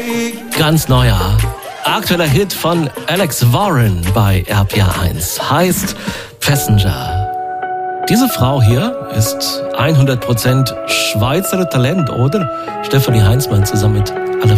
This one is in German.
Ganz neuer, aktueller Hit von Alex Warren bei RPA1 heißt Passenger. Diese Frau hier ist 100% Schweizer Talent, oder? Stefanie Heinzmann zusammen mit Alle